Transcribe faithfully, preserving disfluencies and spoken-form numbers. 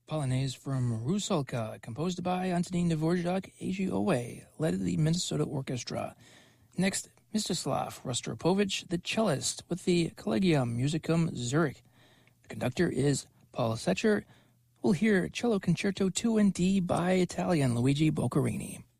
Polonaise from Rusalka, composed by Antonin Dvorak, A G Owe, led the Minnesota Orchestra. Next, Mstislav Rostropovich, the cellist, with the Collegium Musicum Zurich. The conductor is Paul Secher. We'll hear Cello Concerto two in D by Italian Luigi Boccherini.